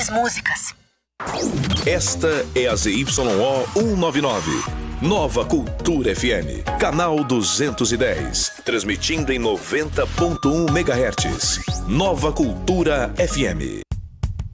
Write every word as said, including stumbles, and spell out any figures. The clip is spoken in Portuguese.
melhores músicas. Esta é a Z Y O cento e noventa e nove. Nova Cultura F M. Canal duzentos e dez. Transmitindo em noventa ponto um megahertz. Nova Cultura F M.